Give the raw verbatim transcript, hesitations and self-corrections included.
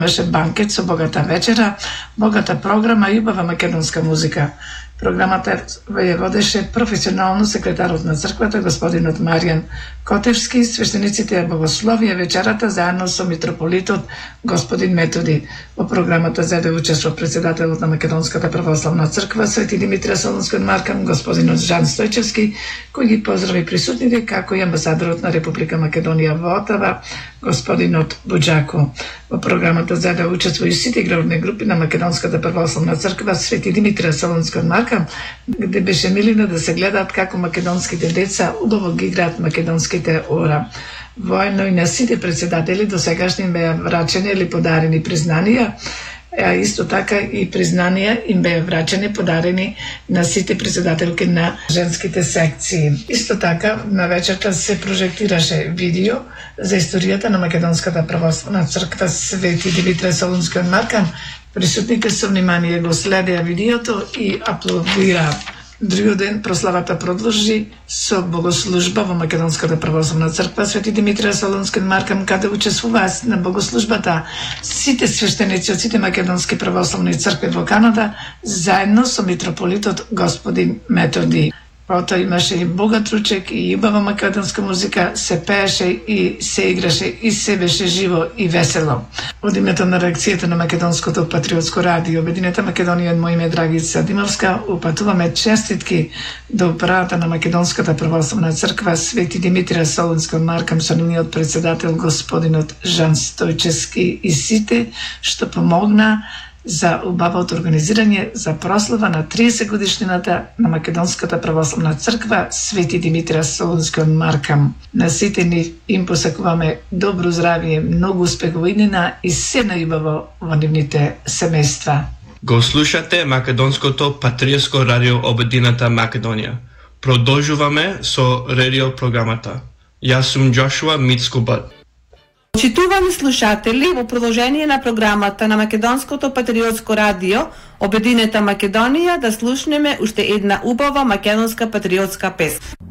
Беше банкет со богата вечера, богата програма и убава македонска музика. Програмата ја водеше професионално секретарот на црквата, господинот Маријан Котевски, свештениците ја богословија вечерата заедно со митрополитот господин Методи. Во програмата зеде учество председателот на Македонската православна црква Свети Димитрije Солунскиот Маркам, господинот Жан Стојчевски, кој ги поздрави присутните, како и амбасадорот на Република Македонија во Отава, господинот Буџако. Во програмата зеде учество и сите игрални групи на Македонската православна црква Свети Димитрije Солунскиот Маркам, где беше милина да се гледаат како македонските деца убаво ги играат македонските ора. Воено и на сите председатели до сегашни им беа врачени или подарени признанија, а исто така и признанија им беа врачени, подарени на сите председателки на женските секции. Исто така на вечерта се прожектираше видео за историјата на Македонската православна црква Свети Димитрije Солунскиот Маркам. Присутните со внимание го следеа видеото и аплодираа. Другиот ден прославата продолжи со богослужба во Македонската православна црква Свети Димитрije Солунскиот Маркам, каде учествуваа на богослужбата сите свештеници од сите македонски православни цркви во Канада, заедно со митрополитот господин Методи. Потоа имаше и богат ручек и убава македонска музика, се пееше и се играше и се беше живо и весело. Од името на реакцијата на Македонското патриотско радио Обединета Македонија, мој име е Драгица Димовска, упатуваме честитки до управата на Македонската православна црква Свети Димитрije Солунскиот Маркам со нивниот председател господинот Жан Стојчевски и сите што помогна за убавото организирање за прослава на триесет годишнината на Македонската православна црква Свети Димитрije Солунскиот Маркам. На сите ни им посакуваме добро здравје, многу успех во иднина и се најубаво во нивните семејства. Го слушате Македонското патриотско радио Обединета Македонија. Продолжуваме со радио програмата. Јас сум Джошуа Мицкубат. Почитувани слушатели, во продолжение на програмата на Македонското патриотско радио Обединета Македонија да слушнеме уште една убава македонска патриотска песна.